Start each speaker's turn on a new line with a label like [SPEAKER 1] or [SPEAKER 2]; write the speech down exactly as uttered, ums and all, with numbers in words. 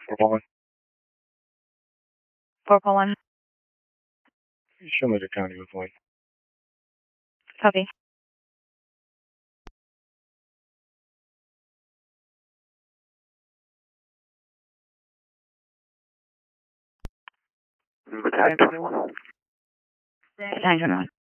[SPEAKER 1] For Poland,
[SPEAKER 2] For Poland.
[SPEAKER 1] Schumacher County with Lloyd.
[SPEAKER 2] Copy.
[SPEAKER 1] Battalion twenty-one.
[SPEAKER 2] Battalion twenty-one.